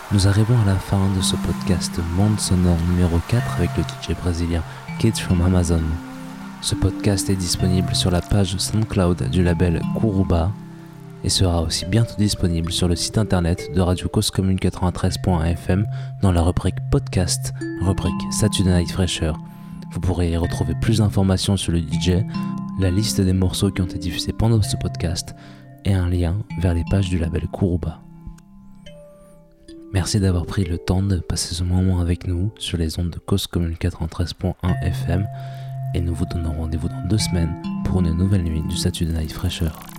Nous arrivons à la fin de ce podcast Monde Sonore numéro 4 avec le DJ brésilien Kids from Amazon. Ce podcast est disponible sur la page SoundCloud du label Kuruba et sera aussi bientôt disponible sur le site internet de Radio Cause Commune 93.fm dans la rubrique podcast, rubrique Saturday Night Fresher. Vous pourrez y retrouver plus d'informations sur le DJ, la liste des morceaux qui ont été diffusés pendant ce podcast et un lien vers les pages du label Kuruba. Merci d'avoir pris le temps de passer ce moment avec nous sur les ondes de Cause Commune 93.1 FM et nous vous donnons rendez-vous dans 2 semaines pour une nouvelle nuit du Saturday Night Fresher.